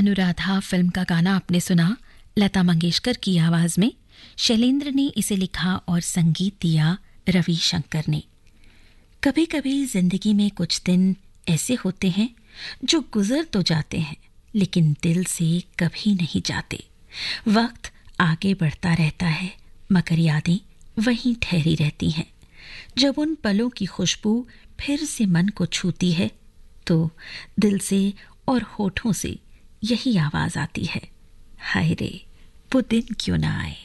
Anuradha film का गाना आपने सुना लता मंगेशकर की आवाज में। शैलेंद्र ने इसे लिखा और संगीत दिया रविशंकर ने। कभी कभी जिंदगी में कुछ दिन ऐसे होते हैं जो गुजर तो जाते हैं लेकिन दिल से कभी नहीं जाते। वक्त आगे बढ़ता रहता है मगर यादें वहीं ठहरी रहती हैं। जब उन पलों की खुशबू फिर से मन को छूती है तो दिल से और होठों से यही आवाज आती है, हाय रे वो दिन क्यों ना आए।